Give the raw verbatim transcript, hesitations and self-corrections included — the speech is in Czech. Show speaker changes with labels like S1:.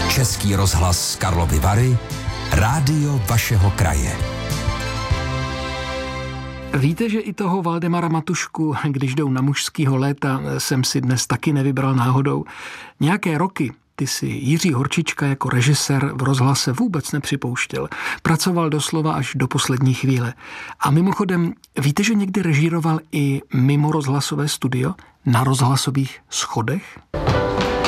S1: Český rozhlas Karlovy Vary, rádio vašeho kraje.
S2: Víte, že i toho Valdemara Matušku, když jdou na mužskýho léta, jsem si dnes taky nevybral náhodou. Nějaké roky ty si Jiří Horčička jako režisér v rozhlase vůbec nepřipouštěl. Pracoval doslova až do poslední chvíle. A mimochodem, víte, že někdy režíroval i mimo rozhlasové studio? Na rozhlasových schodech?